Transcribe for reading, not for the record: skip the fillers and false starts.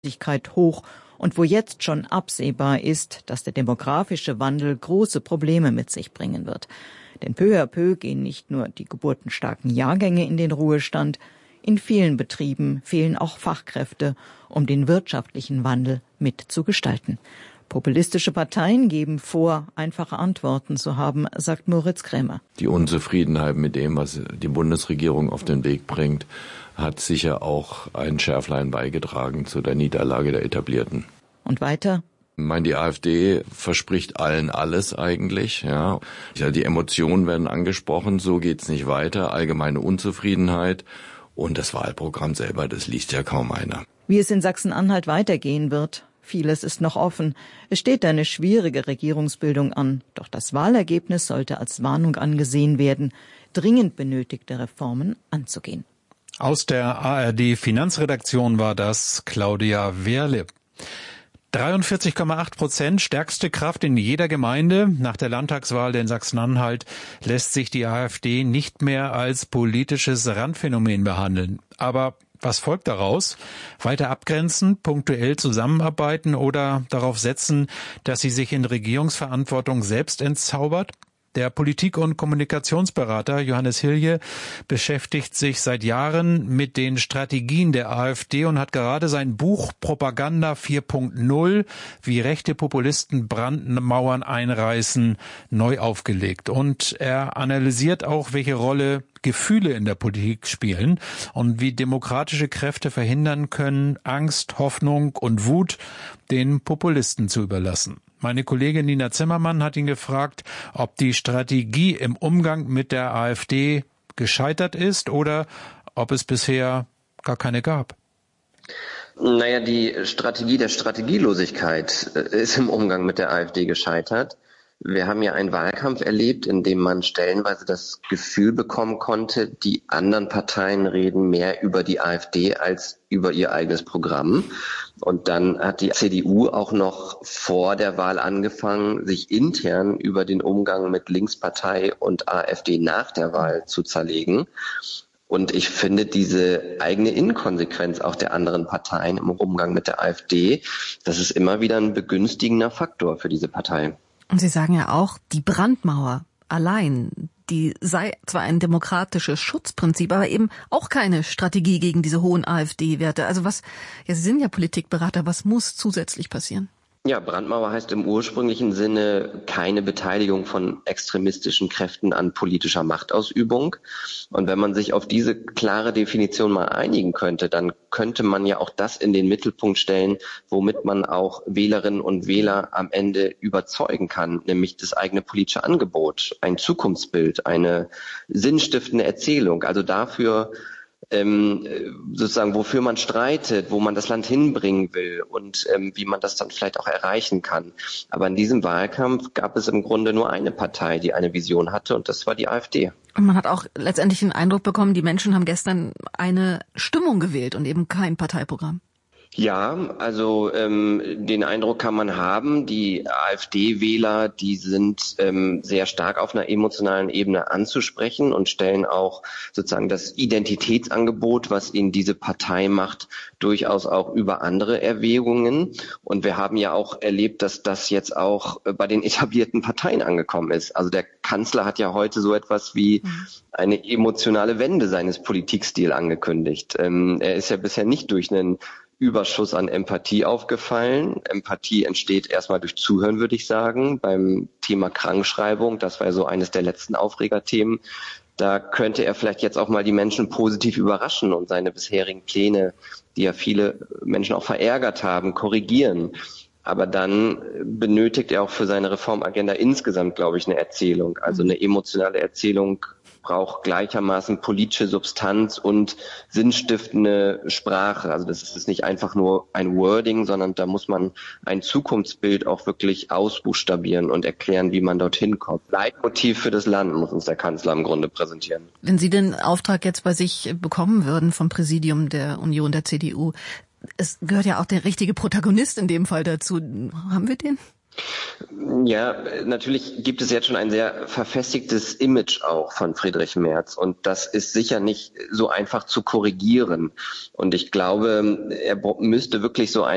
hoch und wo jetzt schon absehbar ist, dass der demografische Wandel große Probleme mit sich bringen wird. Denn peu à peu gehen nicht nur die geburtenstarken Jahrgänge in den Ruhestand, in vielen Betrieben fehlen auch Fachkräfte, um den wirtschaftlichen Wandel mitzugestalten. Populistische Parteien geben vor, einfache Antworten zu haben, sagt Moritz Krämer. Die Unzufriedenheit mit dem, was die Bundesregierung auf den Weg bringt, hat sicher auch ein Schärflein beigetragen zu der Niederlage der Etablierten. Und weiter? Ich meine, die AfD verspricht allen alles eigentlich. Ja, die Emotionen werden angesprochen, so geht's nicht weiter, allgemeine Unzufriedenheit. Und das Wahlprogramm selber, das liest ja kaum einer. Wie es in Sachsen-Anhalt weitergehen wird, vieles ist noch offen. Es steht eine schwierige Regierungsbildung an. Doch das Wahlergebnis sollte als Warnung angesehen werden, dringend benötigte Reformen anzugehen. Aus der ARD-Finanzredaktion war das Claudia Wehrle. 43,8%, stärkste Kraft in jeder Gemeinde. Nach der Landtagswahl in Sachsen-Anhalt lässt sich die AfD nicht mehr als politisches Randphänomen behandeln. Aber was folgt daraus? Weiter abgrenzen, punktuell zusammenarbeiten oder darauf setzen, dass sie sich in Regierungsverantwortung selbst entzaubert? Der Politik- und Kommunikationsberater Johannes Hilje beschäftigt sich seit Jahren mit den Strategien der AfD und hat gerade sein Buch Propaganda 4.0, wie rechte Populisten Brandmauern einreißen, neu aufgelegt. Und er analysiert auch, welche Rolle Gefühle in der Politik spielen und wie demokratische Kräfte verhindern können, Angst, Hoffnung und Wut den Populisten zu überlassen. Meine Kollegin Nina Zimmermann hat ihn gefragt, ob die Strategie im Umgang mit der AfD gescheitert ist oder ob es bisher gar keine gab. Naja, die Strategie der Strategielosigkeit ist im Umgang mit der AfD gescheitert. Wir haben ja einen Wahlkampf erlebt, in dem man stellenweise das Gefühl bekommen konnte, die anderen Parteien reden mehr über die AfD als über ihr eigenes Programm. Und dann hat die CDU auch noch vor der Wahl angefangen, sich intern über den Umgang mit Linkspartei und AfD nach der Wahl zu zerlegen. Und ich finde diese eigene Inkonsequenz auch der anderen Parteien im Umgang mit der AfD, das ist immer wieder ein begünstigender Faktor für diese Partei. Und Sie sagen ja auch, die Brandmauer allein, die sei zwar ein demokratisches Schutzprinzip, aber eben auch keine Strategie gegen diese hohen AfD-Werte. Also Sie sind ja Politikberater, was muss zusätzlich passieren? Ja, Brandmauer heißt im ursprünglichen Sinne keine Beteiligung von extremistischen Kräften an politischer Machtausübung. Und wenn man sich auf diese klare Definition mal einigen könnte, dann könnte man ja auch das in den Mittelpunkt stellen, womit man auch Wählerinnen und Wähler am Ende überzeugen kann, nämlich das eigene politische Angebot, ein Zukunftsbild, eine sinnstiftende Erzählung. Also dafür sozusagen, wofür man streitet, wo man das Land hinbringen will und wie man das dann vielleicht auch erreichen kann. Aber in diesem Wahlkampf gab es im Grunde nur eine Partei, die eine Vision hatte, und das war die AfD. Und man hat auch letztendlich den Eindruck bekommen, die Menschen haben gestern eine Stimmung gewählt und eben kein Parteiprogramm. Ja, also den Eindruck kann man haben, die AfD-Wähler, die sind sehr stark auf einer emotionalen Ebene anzusprechen und stellen auch sozusagen das Identitätsangebot, was ihnen diese Partei macht, durchaus auch über andere Erwägungen. Und wir haben ja auch erlebt, dass das jetzt auch bei den etablierten Parteien angekommen ist. Also der Kanzler hat ja heute so etwas wie eine emotionale Wende seines Politikstils angekündigt. Er ist ja bisher nicht durch einen Überschuss an Empathie aufgefallen. Empathie entsteht erstmal durch Zuhören, würde ich sagen. Beim Thema Krankschreibung, das war ja so eines der letzten Aufregerthemen, da könnte er vielleicht jetzt auch mal die Menschen positiv überraschen und seine bisherigen Pläne, die ja viele Menschen auch verärgert haben, korrigieren. Aber dann benötigt er auch für seine Reformagenda insgesamt, glaube ich, eine Erzählung. Also eine emotionale Erzählung braucht gleichermaßen politische Substanz und sinnstiftende Sprache. Also das ist nicht einfach nur ein Wording, sondern da muss man ein Zukunftsbild auch wirklich ausbuchstabieren und erklären, wie man dorthin kommt. Leitmotiv für das Land muss uns der Kanzler im Grunde präsentieren. Wenn Sie den Auftrag jetzt bei sich bekommen würden vom Präsidium der Union, der CDU, es gehört ja auch der richtige Protagonist in dem Fall dazu. Haben wir den? Ja, natürlich gibt es jetzt schon ein sehr verfestigtes Image auch von Friedrich Merz, und das ist sicher nicht so einfach zu korrigieren. Und ich glaube, er müsste wirklich so